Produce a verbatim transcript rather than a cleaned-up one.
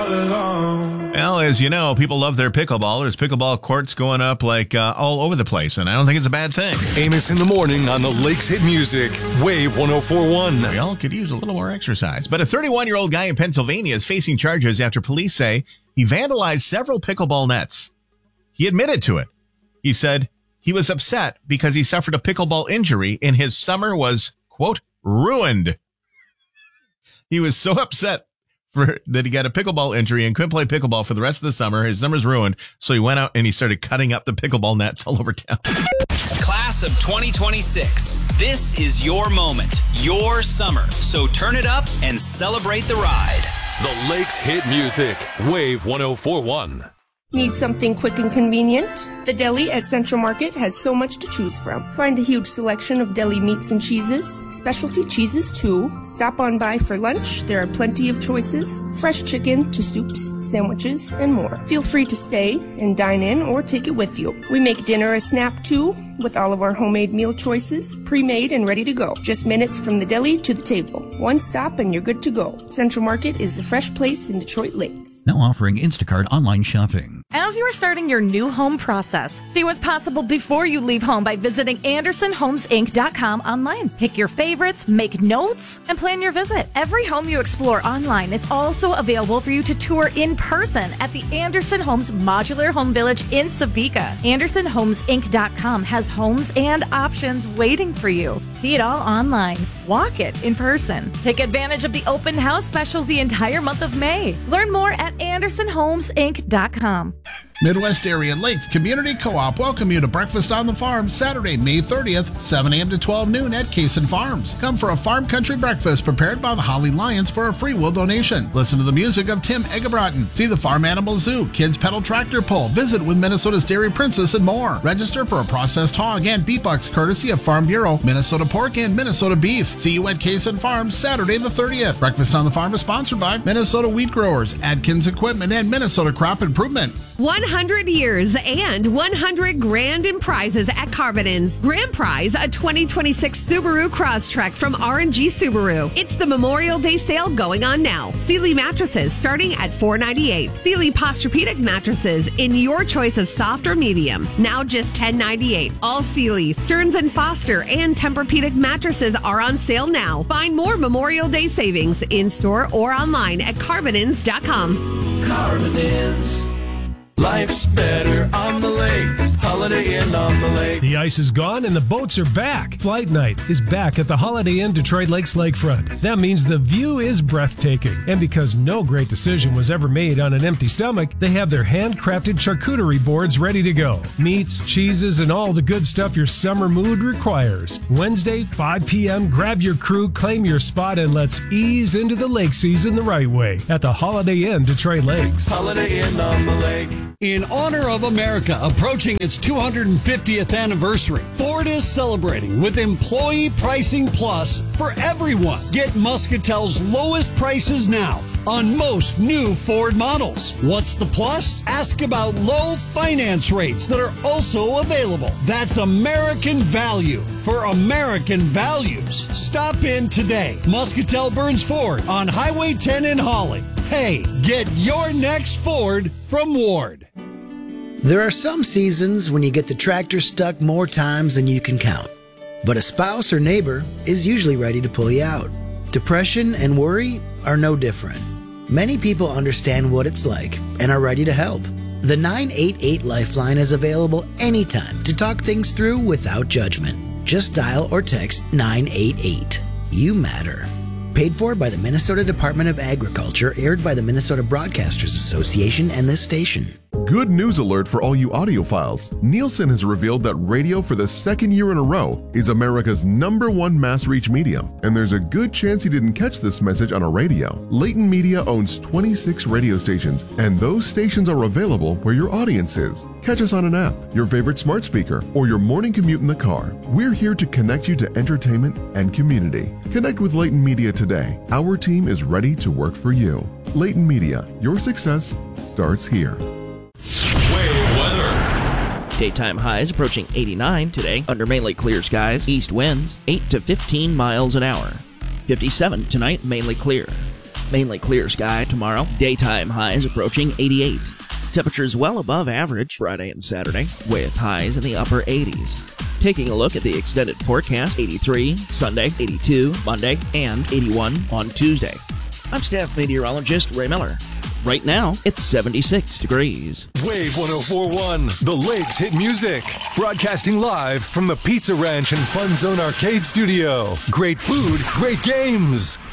all alone. Well, as you know, people love their pickleball. There's pickleball courts going up like uh, all over the place, and I don't think it's a bad thing. Amos in the morning on the Lakes Hit Music, Wave one oh four point one. We all could use a little more exercise. But a thirty-one-year-old guy in Pennsylvania is facing charges after police say he vandalized several pickleball nets. He admitted to it. He said he was upset because he suffered a pickleball injury and his summer was, quote, ruined. He was so upset for that he got a pickleball injury and couldn't play pickleball for the rest of the summer. His summer's ruined. So he went out and he started cutting up the pickleball nets all over town. Class of twenty twenty-six. This is your moment, your summer. So turn it up and celebrate the ride. The Lakes Hit Music, Wave one oh four point one. Need something quick and convenient? The deli at Central Market has so much to choose from. Find a huge selection of deli meats and cheeses, specialty cheeses too. Stop on by for lunch. There are plenty of choices. Fresh chicken to soups, sandwiches, and more. Feel free to stay and dine in or take it with you. We make dinner a snap too, with all of our homemade meal choices, pre-made and ready to go. Just minutes from the deli to the table. One stop and you're good to go. Central Market is the fresh place in Detroit Lakes. Now offering Instacart online shopping. As you are starting your new home process, see what's possible before you leave home by visiting Anderson Homes Inc dot com online. Pick your favorites, make notes, and plan your visit. Every home you explore online is also available for you to tour in person at the Anderson Homes Modular Home Village in Savica. Anderson Homes Inc dot com has homes and options waiting for you. See it all online. Walk it in person. Take advantage of the open house specials the entire month of May. Learn more at Anderson Homes Inc dot com. Midwest Area Lakes Community Co-op welcome you to Breakfast on the Farm Saturday, May thirtieth, seven a.m. to twelve noon at Kaysen Farms. Come for a farm country breakfast prepared by the Holly Lions for a free will donation. Listen to the music of Tim Egebraten. See the Farm Animal Zoo, Kids Pedal Tractor Pull, visit with Minnesota's Dairy Princess and more. Register for a processed hog and beef bucks courtesy of Farm Bureau, Minnesota Pork and Minnesota Beef. See you at Kaysen Farms Saturday the thirtieth. Breakfast on the Farm is sponsored by Minnesota Wheat Growers, Adkins Equipment, and Minnesota Crop Improvement. one hundred years and one hundred grand in prizes at Carbonins. Grand prize, a twenty twenty-six Subaru Crosstrek from R and G Subaru. It's the Memorial Day sale going on now. Sealy mattresses starting at four ninety-eight. Sealy Posturepedic mattresses in your choice of soft or medium, now just ten ninety-eight. All Sealy, Stearns and Foster, and Tempur-Pedic mattresses are on sale now. Find more Memorial Day savings in-store or online at Carbonins dot com. Carbonins. Life's better on the lake. Holiday Inn on the lake. The ice is gone and the boats are back. Flight night is back at the Holiday Inn Detroit Lakes Lakefront. That means the view is breathtaking. And because no great decision was ever made on an empty stomach, they have their handcrafted charcuterie boards ready to go. Meats, cheeses, and all the good stuff your summer mood requires. Wednesday, five p.m., grab your crew, claim your spot, and let's ease into the lake season the right way at the Holiday Inn Detroit Lakes. Holiday Inn on the lake. In honor of America approaching its two hundred fiftieth anniversary, Ford is celebrating with Employee Pricing Plus for everyone. Get Muscatel's lowest prices now on most new Ford models. What's the plus? Ask about low finance rates that are also available. That's American value for American values. Stop in today. Muscatel Burns Ford on Highway ten in Holly. Hey, get your next Ford from Ward. There are some seasons when you get the tractor stuck more times than you can count. But a spouse or neighbor is usually ready to pull you out. Depression and worry are no different. Many people understand what it's like and are ready to help. The nine eight eight Lifeline is available anytime to talk things through without judgment. Just dial or text nine eight eight. You matter. Paid for by the Minnesota Department of Agriculture, aired by the Minnesota Broadcasters Association and this station. Good news alert for all you audiophiles. Nielsen has revealed that radio for the second year in a row is America's number one mass reach medium, and there's a good chance you didn't catch this message on a radio. Leighton Media owns twenty-six radio stations, and those stations are available where your audience is. Catch us on an app, your favorite smart speaker, or your morning commute in the car. We're here to connect you to entertainment and community. Connect with Leighton Media today. Our team is ready to work for you. Leighton Media, your success starts here. Wave weather. Daytime highs approaching eighty-nine today under mainly clear skies. East winds eight to fifteen miles an hour. fifty-seven tonight, mainly clear. Mainly clear sky tomorrow. Daytime highs approaching eighty-eight. Temperatures well above average Friday and Saturday, with highs in the upper eighties. Taking a look at the extended forecast, eighty-three Sunday, eighty-two Monday, and eighty-one on Tuesday. I'm staff meteorologist Ray Miller. Right now, it's seventy-six degrees. Wave one oh four point one, the Lakes Hit Music. Broadcasting live from the Pizza Ranch and Fun Zone Arcade Studio. Great food, great games.